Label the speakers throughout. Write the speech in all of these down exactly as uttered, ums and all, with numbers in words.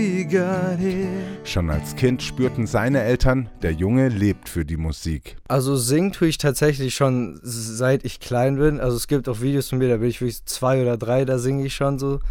Speaker 1: Schon als Kind spürten seine Eltern, der Junge lebt für die Musik.
Speaker 2: Also singen tue ich tatsächlich schon seit ich klein bin. Also es gibt auch Videos von mir, da bin ich wirklich zwei oder drei, da singe ich schon so.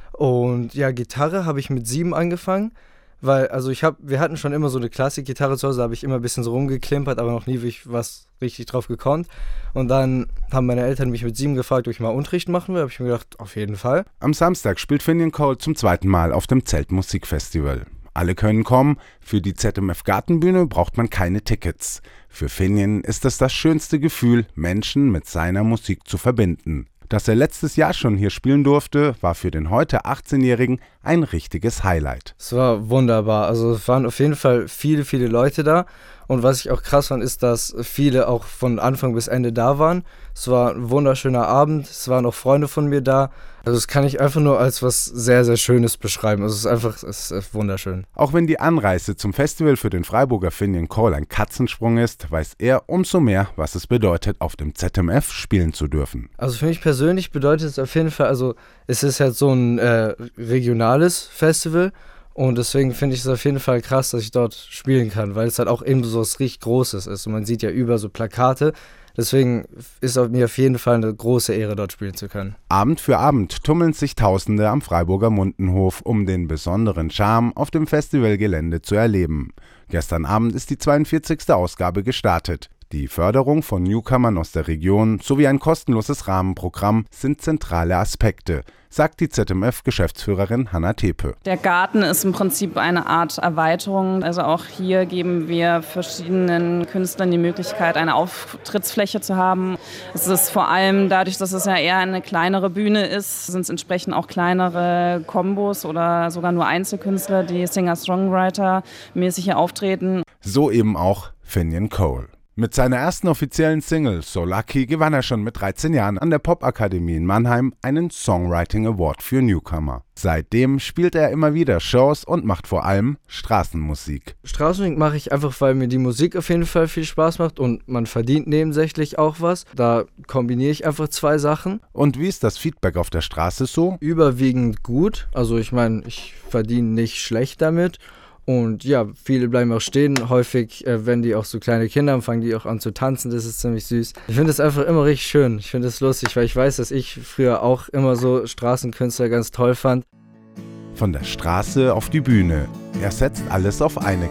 Speaker 2: Und ja, Gitarre habe ich mit sieben angefangen. Weil, also ich habe, wir hatten schon immer so eine Klassikgitarre zu Hause, da habe ich immer ein bisschen so rumgeklimpert, aber noch nie wirklich was richtig drauf gekonnt. Und dann haben meine Eltern mich mit sieben gefragt, ob ich mal Unterricht machen will. Da habe ich mir gedacht, auf jeden Fall.
Speaker 1: Am Samstag spielt Finian Cole zum zweiten Mal auf dem Zeltmusikfestival. Alle können kommen, für die Z M F Gartenbühne braucht man keine Tickets. Für Finian ist es das schönste Gefühl, Menschen mit seiner Musik zu verbinden. Dass er letztes Jahr schon hier spielen durfte, war für den heute achtzehnjährigen ein richtiges Highlight.
Speaker 2: Es war wunderbar. Also es waren auf jeden Fall viele, viele Leute da. Und was ich auch krass fand, ist, dass viele auch von Anfang bis Ende da waren. Es war ein wunderschöner Abend. Es waren auch Freunde von mir da. Also das kann ich einfach nur als was sehr, sehr Schönes beschreiben. Also es ist einfach es ist wunderschön.
Speaker 1: Auch wenn die Anreise zum Festival für den Freiburger Finian Cole ein Katzensprung ist, weiß er umso mehr, was es bedeutet, auf dem Z M F spielen zu dürfen.
Speaker 2: Also für mich persönlich bedeutet es auf jeden Fall, also es ist halt so ein äh, regionales Festival. Und deswegen finde ich es auf jeden Fall krass, dass ich dort spielen kann, weil es halt auch eben so was richtig Großes ist. Und man sieht ja über so Plakate. Deswegen ist es mir auf jeden Fall eine große Ehre, dort spielen zu können.
Speaker 1: Abend für Abend tummeln sich Tausende am Freiburger Mundenhof, um den besonderen Charme auf dem Festivalgelände zu erleben. Gestern Abend ist die zweiundvierzigste Ausgabe gestartet. Die Förderung von Newcomern aus der Region sowie ein kostenloses Rahmenprogramm sind zentrale Aspekte, sagt die Z M F-Geschäftsführerin Hanna Tepe.
Speaker 3: Der Garten ist im Prinzip eine Art Erweiterung. Also auch hier geben wir verschiedenen Künstlern die Möglichkeit, eine Auftrittsfläche zu haben. Es ist vor allem dadurch, dass es ja eher eine kleinere Bühne ist, sind es entsprechend auch kleinere Kombos oder sogar nur Einzelkünstler, die Singer-Songwriter-mäßig hier auftreten.
Speaker 1: So eben auch Finian Cole. Mit seiner ersten offiziellen Single So Lucky gewann er schon mit dreizehn Jahren an der Popakademie in Mannheim einen Songwriting Award für Newcomer. Seitdem spielt er immer wieder Shows und macht vor allem Straßenmusik.
Speaker 2: Straßenmusik mache ich einfach, weil mir die Musik auf jeden Fall viel Spaß macht und man verdient nebensächlich auch was. Da kombiniere ich einfach zwei Sachen.
Speaker 1: Und wie ist das Feedback auf der Straße so?
Speaker 2: Überwiegend gut. Also ich meine, ich verdiene nicht schlecht damit. Und ja, viele bleiben auch stehen. Häufig, äh, wenn die auch so kleine Kinder haben, fangen die auch an zu tanzen. Das ist ziemlich süß. Ich finde es einfach immer richtig schön. Ich finde es lustig, weil ich weiß, dass ich früher auch immer so Straßenkünstler ganz toll fand.
Speaker 1: Von der Straße auf die Bühne. Er setzt alles auf eine